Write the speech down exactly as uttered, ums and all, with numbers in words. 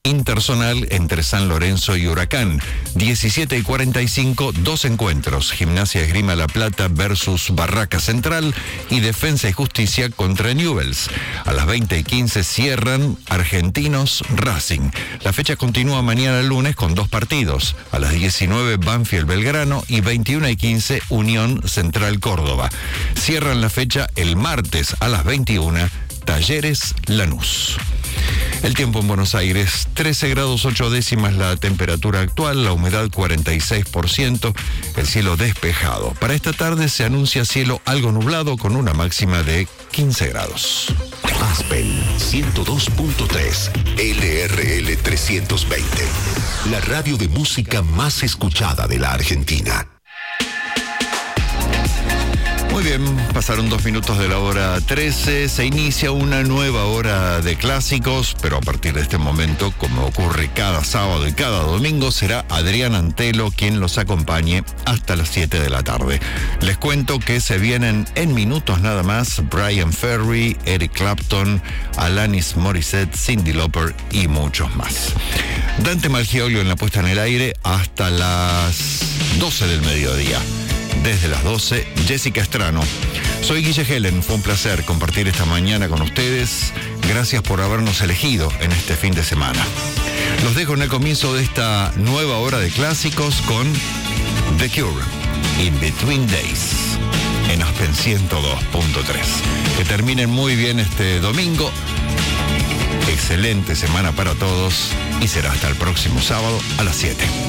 interzonal entre San Lorenzo y Huracán. diecisiete y cuarenta y cinco, dos encuentros. Gimnasia Esgrima La Plata versus Barraca Central y Defensa y Justicia contra Newell's. A las veinte y quince cierran Argentinos Racing. La fecha continúa mañana lunes con dos partidos. A las diecinueve Banfield Belgrano y veintiuna y quince Unión Central Córdoba. Cierran la fecha el martes a las veintiuna Talleres Lanús. El tiempo en Buenos Aires, trece grados ocho décimas la temperatura actual, la humedad cuarenta y seis por ciento, el cielo despejado. Para esta tarde se anuncia cielo algo nublado con una máxima de quince grados. Aspen ciento dos punto tres, L R L trescientos veinte, la radio de música más escuchada de la Argentina. Muy bien, pasaron dos minutos de la hora trece, se inicia una nueva hora de clásicos, pero a partir de este momento, como ocurre cada sábado y cada domingo, será Adrián Antelo quien los acompañe hasta las siete de la tarde. Les cuento que se vienen en minutos nada más Bryan Ferry, Eric Clapton, Alanis Morissette, Cyndi Lauper y muchos más. Dante Malgioglio en la puesta en el aire hasta las doce del mediodía. Desde las doce, Jessica Estrano. Soy Guille Helen, fue un placer compartir esta mañana con ustedes. Gracias por habernos elegido en este fin de semana. Los dejo en el comienzo de esta nueva hora de clásicos con The Cure, In Between Days, en Aspen ciento dos punto tres. Que terminen muy bien este domingo. Excelente semana para todos y será hasta el próximo sábado a las siete.